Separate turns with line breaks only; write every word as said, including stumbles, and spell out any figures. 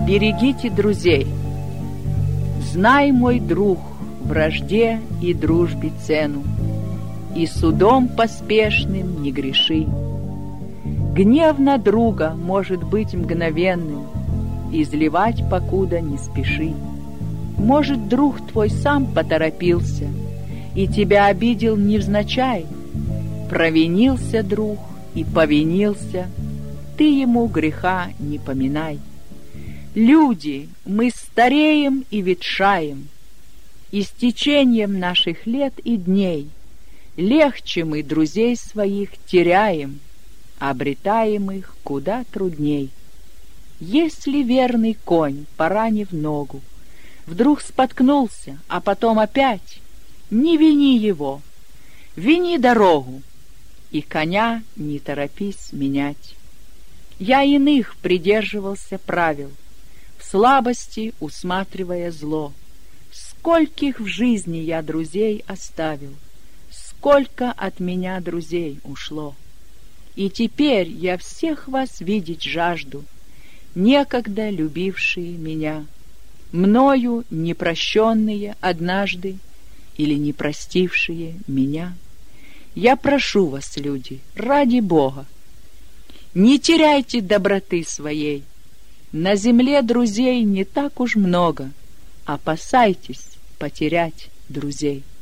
Берегите друзей. Знай, мой друг, вражде и дружбе цену, и судом поспешным не греши. Гнев на друга может быть мгновенным, изливать покуда не спеши. Может, друг твой сам поторопился и тебя обидел невзначай. Провинился друг и повинился, ты ему греха не поминай. Люди, мы стареем и ветшаем, и с течением наших лет и дней легче мы друзей своих теряем, обретаем их куда трудней. Если верный конь, поранив ногу, вдруг споткнулся, а потом опять, не вини его, вини дорогу, и коня не торопись менять. Я иных придерживался правил, в слабости усматривая зло. Скольких в жизни я друзей оставил, сколько от меня друзей ушло. И теперь я всех вас видеть жажду, некогда любившие меня, мною непрощенные однажды или не простившие меня. Я прошу вас, люди, ради Бога, не теряйте доброты своей. На земле друзей не так уж много, опасайтесь потерять друзей.